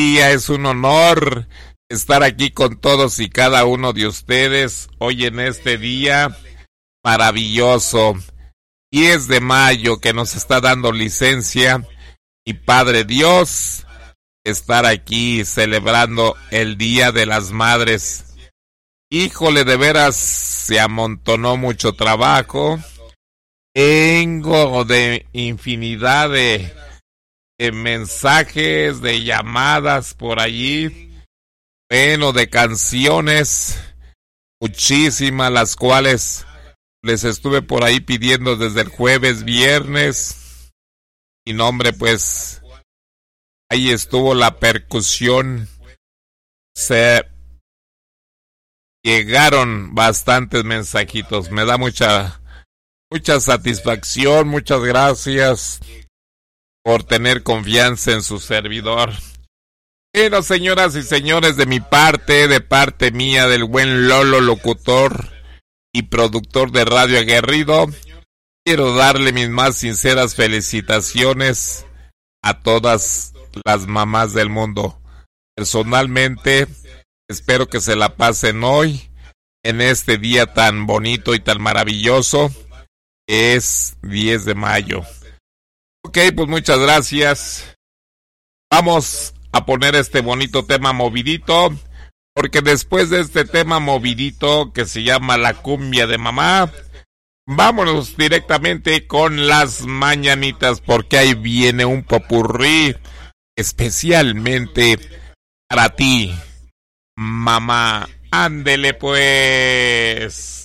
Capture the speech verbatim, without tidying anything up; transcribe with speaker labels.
Speaker 1: día, es un honor estar aquí con todos y cada uno de ustedes hoy en este día maravilloso, diez de mayo, que nos está dando licencia y Padre Dios estar aquí celebrando el Día de las Madres. Híjole, de veras se amontonó mucho trabajo. Tengo de infinidad de, de mensajes, de llamadas por allí, bueno, de canciones, muchísimas, las cuales les estuve por ahí pidiendo desde el jueves, viernes, y no, hombre, pues ahí estuvo la percusión. Se llegaron bastantes mensajitos, me da mucha mucha satisfacción, muchas gracias por tener confianza en su servidor. Bueno, señoras y señores, de mi parte, de parte mía, del buen Lolo, locutor y productor de Radio Aguerrido, quiero darle mis más sinceras felicitaciones a todas las mamás del mundo. Personalmente, espero que se la pasen hoy, en este día tan bonito y tan maravilloso, que es diez de mayo. Ok, pues muchas gracias. Vamos a poner este bonito tema movidito, porque después de este tema movidito que se llama La Cumbia de Mamá, vámonos directamente con las mañanitas, porque ahí viene un popurrí especialmente para ti, mamá. Ándele pues.